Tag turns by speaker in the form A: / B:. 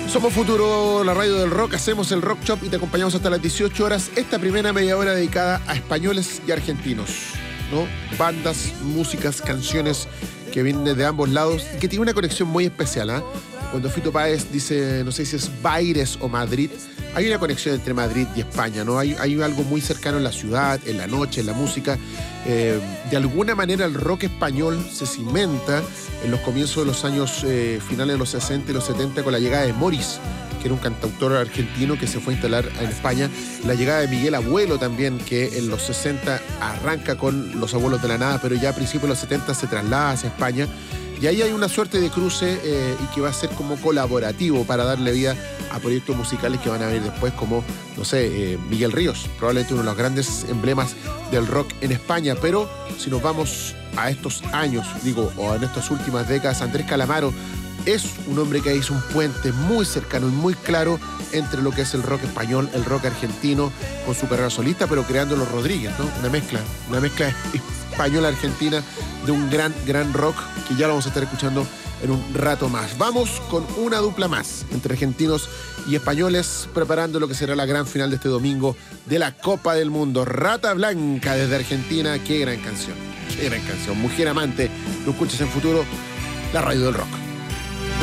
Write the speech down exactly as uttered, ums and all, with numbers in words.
A: Somos Futuro, la radio del rock, hacemos el Rock Shop y te acompañamos hasta las dieciocho horas. Esta primera media hora dedicada a españoles y argentinos, ¿no? Bandas, músicas, canciones que vienen de ambos lados y que tienen una conexión muy especial, ¿eh? Cuando Fito Páez dice, no sé si es Baires o Madrid, hay una conexión entre Madrid y España, ¿no? Hay, hay algo muy cercano en la ciudad, en la noche, en la música. Eh, de alguna manera el rock español se cimenta en los comienzos de los años eh, finales de los sesenta y los setenta con la llegada de Morris, que era un cantautor argentino que se fue a instalar en España. La llegada de Miguel Abuelo también, que en los sesenta arranca con Los Abuelos de la Nada, pero ya a principios de los setenta se traslada hacia España. Y ahí hay una suerte de cruce eh, y que va a ser como colaborativo para darle vida a proyectos musicales que van a venir después, como, no sé, eh, Miguel Ríos, probablemente uno de los grandes emblemas del rock en España. Pero si nos vamos a estos años, digo, o en estas últimas décadas, Andrés Calamaro es un hombre que hizo un puente muy cercano y muy claro entre lo que es el rock español, el rock argentino, con su carrera solista, pero creando los Rodríguez, ¿no? Una mezcla, una mezcla española-argentina de un gran, gran rock que ya lo vamos a estar escuchando en un rato más. Vamos con una dupla más entre argentinos y españoles, preparando lo que será la gran final de este domingo de la Copa del Mundo. Rata Blanca desde Argentina, qué gran canción, qué gran canción. Mujer Amante, lo escuchas en Futuro, la radio del rock.